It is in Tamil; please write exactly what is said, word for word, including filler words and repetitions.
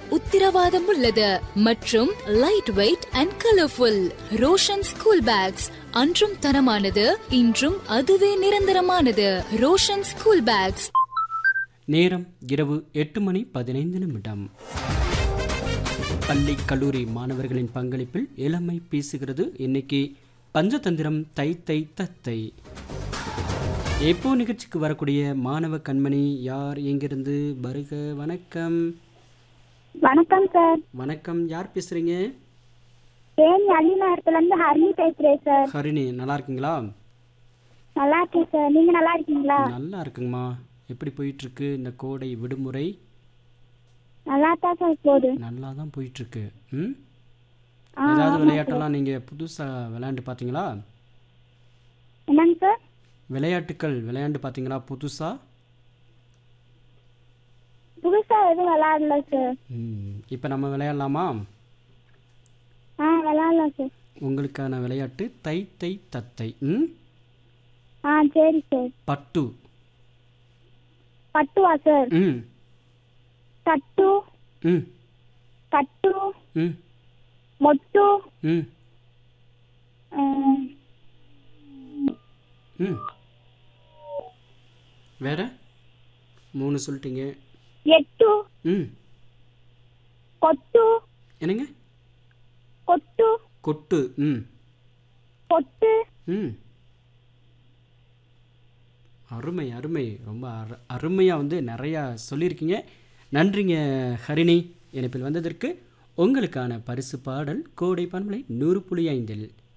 உத்தரவாதம் உள்ளது மற்றும் light weight and colourful. Roshan school packs அன்றும் தரமானது, இன்றும் அதுவே நிரந்தரமானது. Roshan school packs. நேரம் இரவு எட்டு மணி பதினைந்து நிமிடம். பள்ளி கல்லூரி மாணவர்களின் பங்களிப்பில் இளமை பேசுகிறது. இன்னைக்கு பஞ்சதந்திரம் தை தை தத்தை. எப்போ நிகழ்ச்சிக்கு வரக்கூடிய மாணவ கண்மணி யார், எங்கிருந்து வருக? வணக்கம். வணக்கம் சார். வணக்கம், யார் பேசுறீங்க? தேனி அள்ளிநகரத்துல இருந்து ஹரிணி பேசுறேன் சார். ஹரிணி, நல்லா இருக்கீங்களா? நல்லா இருக்கேன் சார், நீங்க நல்லா இருக்கீங்களா? நல்லா இருக்குங்கம்மா. எப்படி போயிட்டு இருக்கு இந்த கோடை விடுமுறை? நல்லா தான் சார் போகுது. நல்லா தான் போயிட்டு இருக்கு. ம் ஏதாவது விளையாட்டெல்லாம் நீங்க புதுசா விளையாண்டு பார்த்தீங்களா? என்னங்க சார்? விளையாட்டுக்கள் விளையாண்டு பார்த்தீங்களா புதுசா? புதுசா எதுவும் விளையாடல சார். ம் இப்போ நம்ம விளையாடலாமா? ஆ விளையாடலாம் சார். உங்களுக்கான விளையாட்டு தை தை தத்தை. ம் ஆ சரி சார். பட்டு. பட்டுவா சார்? ம் தட்டு. ம் கட்டு. ம் மொட்டு. ம் ம், ம் வேற மூணு சொல்லிட்டீங்க. எட்டு. ம் கொட்டு. என்னங்க? கொட்டு. கொட்டு. ம் பொட்டு. ம் அருமை அருமை. ரொம்ப அரு அருமையாக வந்து நிறையா சொல்லியிருக்கீங்க. நன்றிங்க ஹரிணி. இணைப்பில் வந்ததற்கு உங்களுக்கான பரிசு பாடல் கோடை பண்பலை நூறு புள்ளி ஐந்தில்